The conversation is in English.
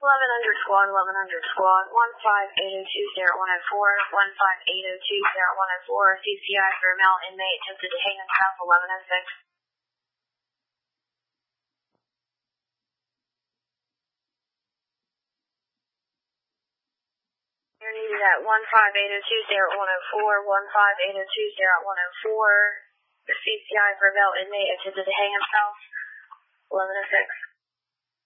1100 squad, 1100 squad, 158020104, 158020104, CCI for a male inmate attempted to hang himself, 1106. You're needed at 158020104, 158020104, the CCI for a male inmate attempted to hang himself, 1106.